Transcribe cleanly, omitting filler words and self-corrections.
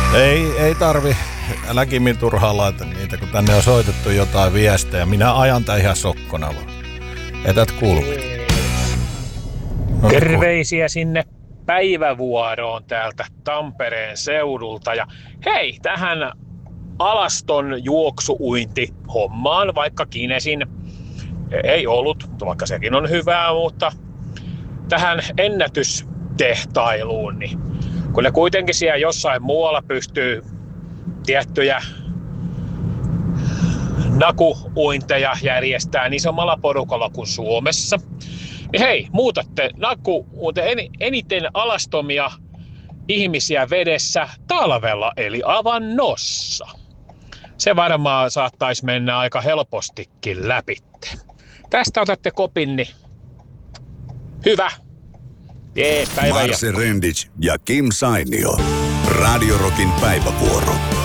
Ei tarvi. Älä Kimi turhaan laita niitä, kun tänne on soitettu jotain viestejä. Minä ajan tää ihan sokkona vaan. Etät kulmit. Terveisiä sinne päivävuoroon täältä Tampereen seudulta. Ja hei, tähän alaston juoksuuinti hommaan, vaikka Kinesin ei ollut, vaikka sekin on hyvää, mutta tähän ennätystehtailuun, niin kun ne kuitenkin siellä jossain muualla pystyy tiettyjä nakuuinteja järjestää isommalla porukalla kuin Suomessa, niin hei, muutatte eniten alastomia ihmisiä vedessä talvella eli avannossa. Se varmaan saattaisi mennä aika helpostikin läpi. Tästä otatte kopin, niin hyvä. Jees, päivä Marse Rendic ja Kim Sainio. Radio Rockin päivävuoro.